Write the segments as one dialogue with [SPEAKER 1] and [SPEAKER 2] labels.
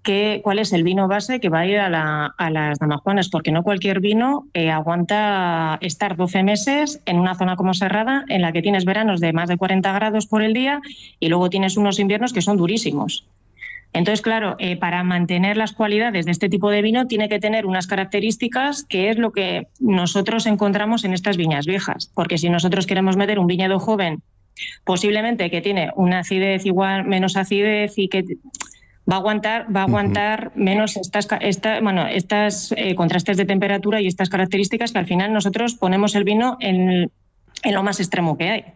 [SPEAKER 1] cuál es el vino base que va a ir a las damajuanas, porque no cualquier vino aguanta estar 12 meses en una zona como Serrada, en la que tienes veranos de más de 40 grados por el día y luego tienes unos inviernos que son durísimos. Entonces, claro, para mantener las cualidades de este tipo de vino tiene que tener unas características que es lo que nosotros encontramos en estas viñas viejas, porque si nosotros queremos meter un viñedo joven, posiblemente que tiene una acidez igual, menos acidez y que va a aguantar menos estos contrastes de temperatura y estas características que al final nosotros ponemos el vino en lo más extremo que hay.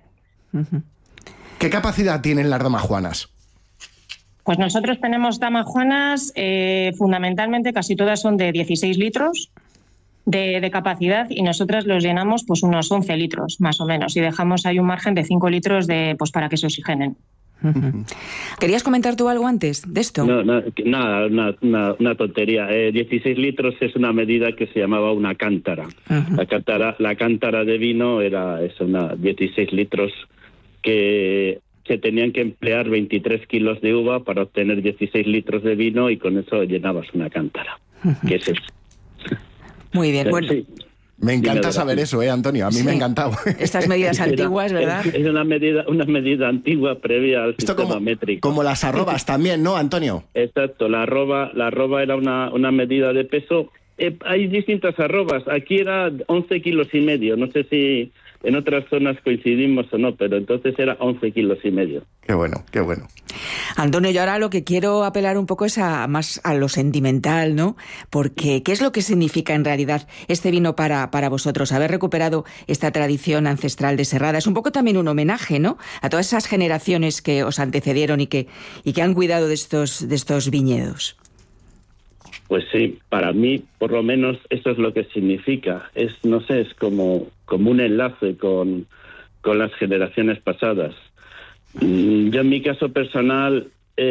[SPEAKER 2] ¿Qué capacidad tienen las damajuanas?
[SPEAKER 1] Pues nosotros tenemos damajuanas, fundamentalmente casi todas son de 16 litros de capacidad y nosotras los llenamos pues unos 11 litros más o menos y dejamos ahí un margen de 5 litros pues para que se oxigenen.
[SPEAKER 3] ¿Querías comentar tú algo antes de esto?
[SPEAKER 4] No, nada, una tontería. 16 litros es una medida que se llamaba una cántara. La cántara de vino era 16 litros que se tenían que emplear 23 kilos de uva para obtener 16 litros de vino y con eso llenabas una cántara. ¿Qué es eso?
[SPEAKER 3] Muy bien, bueno.
[SPEAKER 4] Sí.
[SPEAKER 2] Me encanta saber eso, Antonio, a mí me ha encantado.
[SPEAKER 3] Estas medidas antiguas, ¿verdad?
[SPEAKER 4] Es una medida antigua previa al sistema métrico.
[SPEAKER 2] Como las arrobas también, ¿no, Antonio?
[SPEAKER 4] Exacto, la arroba era una medida de peso. Hay distintas arrobas, aquí era 11 kilos y medio, no sé si en otras zonas coincidimos o no, pero entonces era 11 kilos y medio.
[SPEAKER 2] Qué bueno, qué bueno.
[SPEAKER 3] Antonio, yo ahora lo que quiero apelar un poco es más a lo sentimental, ¿no? Porque, ¿qué es lo que significa en realidad este vino para vosotros? Haber recuperado esta tradición ancestral de Serrada es un poco también un homenaje, ¿no? A todas esas generaciones que os antecedieron y que han cuidado de estos viñedos.
[SPEAKER 4] Pues sí, para mí, por lo menos, eso es lo que significa. Es como un enlace con las generaciones pasadas. Yo, en mi caso personal,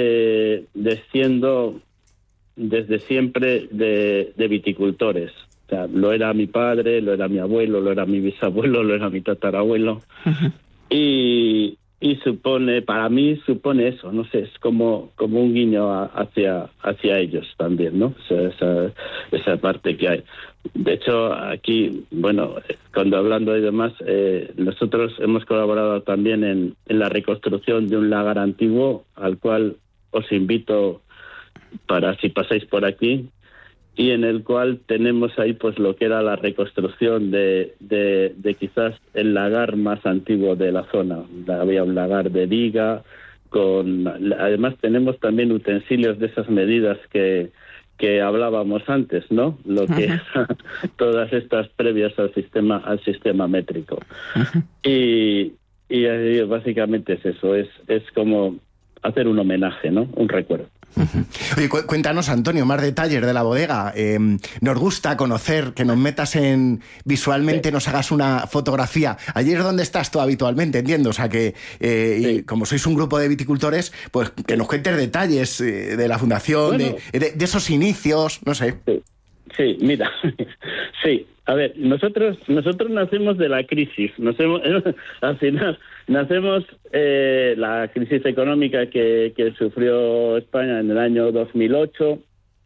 [SPEAKER 4] desciendo desde siempre de viticultores. O sea, lo era mi padre, lo era mi abuelo, lo era mi bisabuelo, lo era mi tatarabuelo. Y para mí supone eso, no sé, es como un guiño hacia ellos también, ¿no? Esa parte que hay. De hecho, aquí, bueno, cuando hablando y demás, nosotros hemos colaborado también en la reconstrucción de un lagar antiguo, al cual os invito para si pasáis por aquí, y en el cual tenemos ahí pues lo que era la reconstrucción de quizás el lagar más antiguo de la zona. Había un lagar de viga, además tenemos también utensilios de esas medidas que hablábamos antes, ¿no? Lo que todas estas previas al sistema métrico. Y básicamente es eso, es como hacer un homenaje, ¿no? Un recuerdo.
[SPEAKER 2] Oye, cuéntanos, Antonio, más detalles de la bodega. Nos gusta conocer, que nos metas visualmente, nos hagas una fotografía. Allí es donde estás tú habitualmente, entiendo. O sea que, y como sois un grupo de viticultores, pues que nos cuentes detalles de la fundación, bueno, de esos inicios, no sé.
[SPEAKER 4] Sí, mira, sí. A ver, nosotros nacemos de la crisis. Al final nacemos la crisis económica que sufrió España en el año 2008,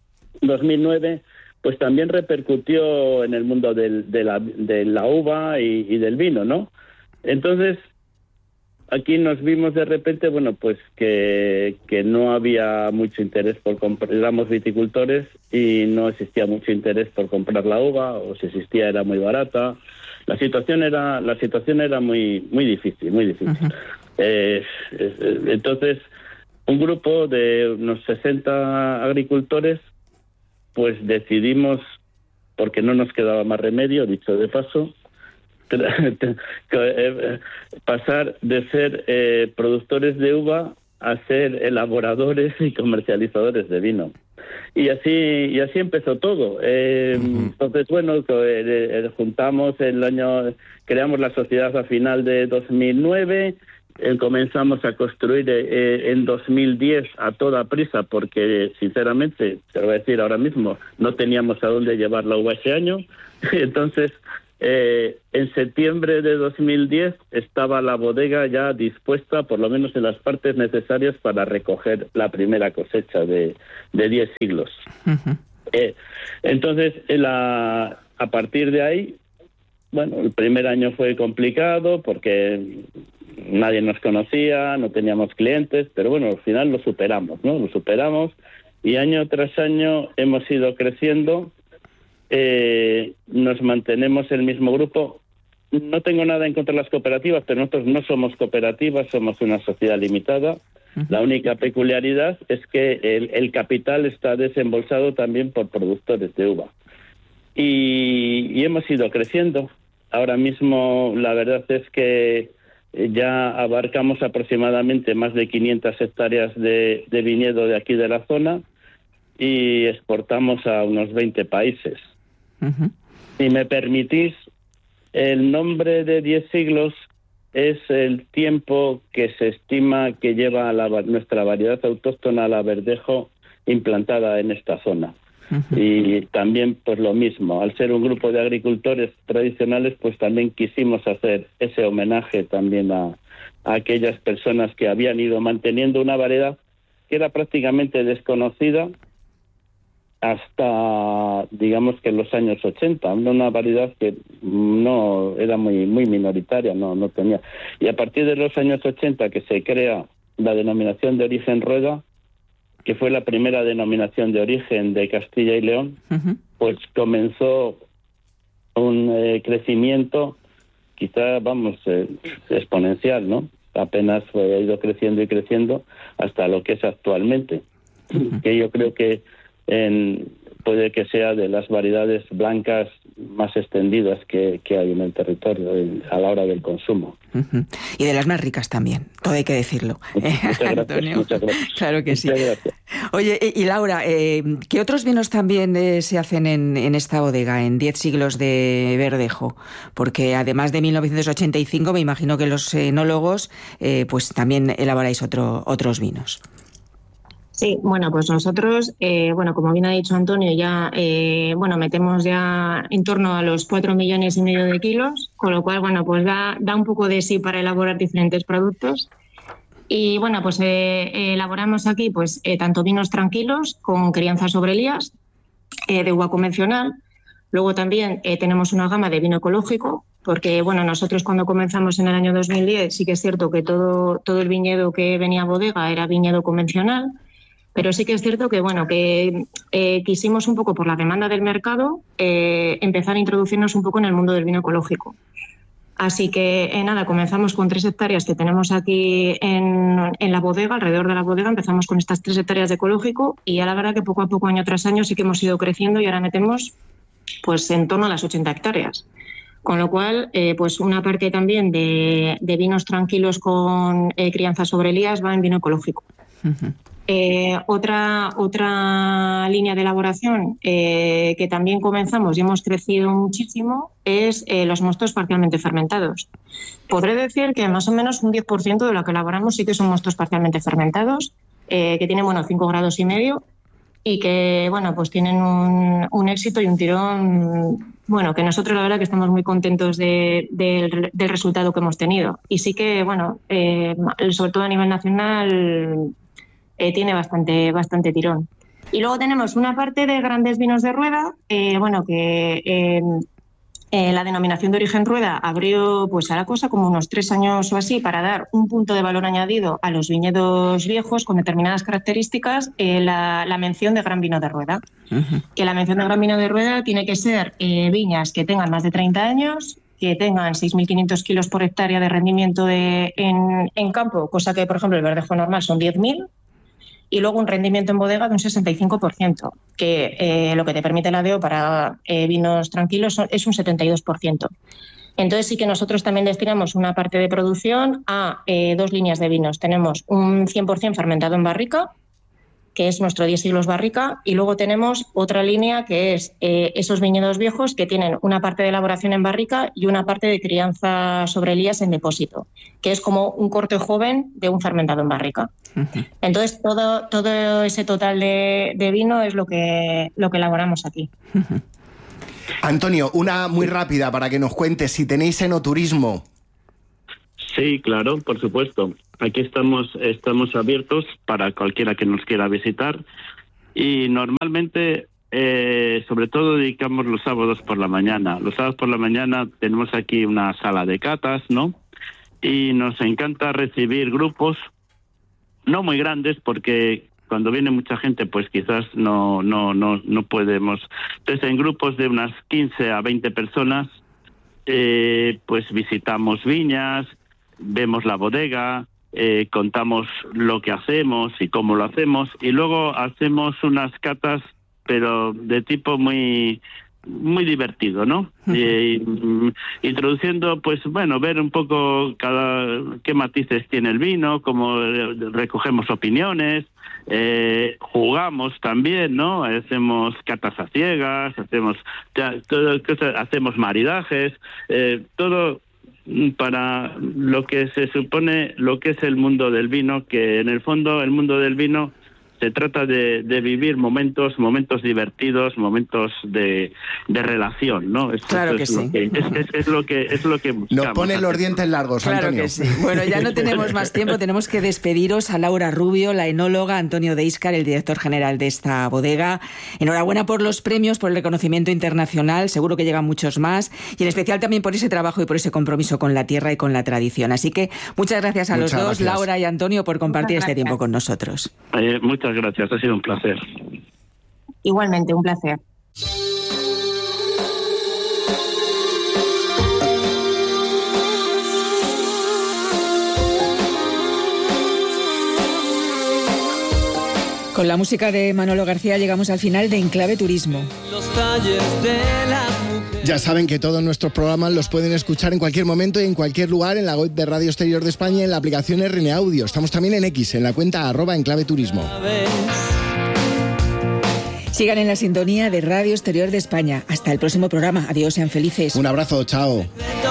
[SPEAKER 4] 2009, pues también repercutió en el mundo de la uva y del vino, ¿no? Entonces, aquí nos vimos de repente, bueno, pues que no había mucho interés por comprar, éramos viticultores y no existía mucho interés por comprar la uva, o si existía era muy barata. La situación era muy difícil, muy difícil. Entonces, un grupo de unos 60 agricultores, pues decidimos, porque no nos quedaba más remedio, dicho de paso, pasar de ser productores de uva a ser elaboradores y comercializadores de vino. Y así empezó todo. Entonces, bueno, juntamos creamos la sociedad a final de 2009, comenzamos a construir en 2010 a toda prisa, porque sinceramente, te lo voy a decir ahora mismo, no teníamos a dónde llevar la uva ese año. Entonces En septiembre de 2010 estaba la bodega ya dispuesta, por lo menos en las partes necesarias, para recoger la primera cosecha de 10 siglos. Entonces, a partir de ahí, bueno, el primer año fue complicado porque nadie nos conocía, no teníamos clientes, pero bueno, al final lo superamos, ¿no? Lo superamos y año tras año hemos ido creciendo. Nos mantenemos el mismo grupo. No tengo nada en contra de las cooperativas, pero nosotros no somos cooperativas, somos una sociedad limitada. La única peculiaridad es que el capital está desembolsado también por productores de uva. Y hemos ido creciendo. Ahora mismo la verdad es que ya abarcamos aproximadamente más de 500 hectáreas de viñedo de aquí de la zona y exportamos a unos 20 países. Si me permitís, el nombre de 10 siglos es el tiempo que se estima que lleva nuestra variedad autóctona, la verdejo, implantada en esta zona. Y también pues lo mismo, al ser un grupo de agricultores tradicionales, pues también quisimos hacer ese homenaje también a aquellas personas que habían ido manteniendo una variedad que era prácticamente desconocida hasta, digamos, que en los años 80, una variedad que no era muy minoritaria, no tenía. Y a partir de los años 80 que se crea la denominación de origen Rueda, que fue la primera denominación de origen de Castilla y León, pues comenzó un crecimiento quizá, exponencial, ¿no? Apenas ha ido creciendo y creciendo hasta lo que es actualmente, que yo creo que puede que sea de las variedades blancas más extendidas que hay en el territorio a la hora del consumo.
[SPEAKER 3] Y de las más ricas también, todo hay que decirlo.
[SPEAKER 2] Muchas gracias,
[SPEAKER 3] Antonio.
[SPEAKER 2] Muchas gracias.
[SPEAKER 3] Claro que sí. Oye, y Laura, ¿qué otros vinos también se hacen en esta bodega, en 10 siglos de verdejo? Porque además de 1985, me imagino que los enólogos pues también elaboráis otros vinos.
[SPEAKER 1] Sí, bueno, pues nosotros, como bien ha dicho Antonio, ya metemos ya en torno a los 4,5 millones de kilos, con lo cual, pues da un poco de sí para elaborar diferentes productos. Y bueno, pues elaboramos aquí pues tanto vinos tranquilos con crianza sobre lías de uva convencional. Luego también tenemos una gama de vino ecológico, porque nosotros cuando comenzamos en el año 2010 sí que es cierto que todo el viñedo que venía a bodega era viñedo convencional. Pero sí que es cierto que quisimos un poco por la demanda del mercado empezar a introducirnos un poco en el mundo del vino ecológico. Así que comenzamos con 3 hectáreas que tenemos aquí en la bodega, alrededor de la bodega, empezamos con estas 3 hectáreas de ecológico y ya la verdad que poco a poco, año tras año, sí que hemos ido creciendo y ahora metemos pues en torno a las 80 hectáreas. Con lo cual, pues una parte también de vinos tranquilos con crianza sobre lías va en vino ecológico. Otra línea de elaboración que también comenzamos y hemos crecido muchísimo es los mostos parcialmente fermentados. Podré decir que más o menos un 10% de lo que elaboramos sí que son mostos parcialmente fermentados, que tienen 5,5 grados y que pues tienen un éxito y un tirón, que nosotros la verdad que estamos muy contentos del resultado que hemos tenido. Y sí que, sobre todo a nivel nacional, tiene bastante tirón. Y luego tenemos una parte de grandes vinos de rueda, la denominación de origen Rueda abrió pues a la cosa como unos 3 años o así para dar un punto de valor añadido a los viñedos viejos con determinadas características, la mención de gran vino de rueda. Que la mención de gran vino de rueda tiene que ser viñas que tengan más de 30 años, que tengan 6.500 kilos por hectárea de rendimiento en campo, cosa que, por ejemplo, el verdejo normal son 10.000, y luego un rendimiento en bodega de un 65%, que lo que te permite la DO para vinos tranquilos es un 72%. Entonces sí que nosotros también destinamos una parte de producción a 2 líneas de vinos. Tenemos un 100% fermentado en barrica, que es nuestro 10 siglos barrica, y luego tenemos otra línea que es esos viñedos viejos que tienen una parte de elaboración en barrica y una parte de crianza sobre lías en depósito, que es como un corte joven de un fermentado en barrica. Entonces todo ese total de vino es lo que elaboramos aquí.
[SPEAKER 2] Antonio, una muy rápida para que nos cuentes si tenéis enoturismo.
[SPEAKER 4] Sí, claro, por supuesto. Aquí estamos abiertos para cualquiera que nos quiera visitar y normalmente, sobre todo, dedicamos los sábados por la mañana. Los sábados por la mañana tenemos aquí una sala de catas, ¿no? Y nos encanta recibir grupos, no muy grandes, porque cuando viene mucha gente, pues quizás no podemos. Entonces, en grupos de unas 15 a 20 personas, pues visitamos viñas, vemos la bodega, contamos lo que hacemos y cómo lo hacemos, y luego hacemos unas catas, pero de tipo muy divertido, ¿no? Introduciendo, pues bueno, ver un poco qué matices tiene el vino, cómo recogemos opiniones, jugamos también, ¿no? Hacemos catas a ciegas, hacemos maridajes, todo para lo que se supone lo que es el mundo del vino, que en el fondo el mundo del vino se trata de vivir momentos divertidos, momentos de relación, ¿no?
[SPEAKER 3] Claro que sí.
[SPEAKER 4] Es lo que buscamos.
[SPEAKER 2] Nos ponen los dientes largos,
[SPEAKER 3] Antonio. Claro que sí. Bueno, ya no tenemos más tiempo, tenemos que despediros a Laura Rubio, la enóloga, Antonio Deíscar, el director general de esta bodega. Enhorabuena por los premios, por el reconocimiento internacional, seguro que llegan muchos más, y en especial también por ese trabajo y por ese compromiso con la tierra y con la tradición. Así que muchas gracias a los dos, Laura y Antonio, por compartir este tiempo con nosotros.
[SPEAKER 4] Muchas gracias, ha sido un placer.
[SPEAKER 1] Igualmente, un placer.
[SPEAKER 3] Con la música de Manolo García llegamos al final de Enclave Turismo.
[SPEAKER 2] Ya saben que todos nuestros programas los pueden escuchar en cualquier momento y en cualquier lugar en la web de Radio Exterior de España y en la aplicación RN Audio. Estamos también en X, en la cuenta @enclaveturismo.
[SPEAKER 3] Sigan en la sintonía de Radio Exterior de España. Hasta el próximo programa. Adiós, sean felices.
[SPEAKER 2] Un abrazo, chao.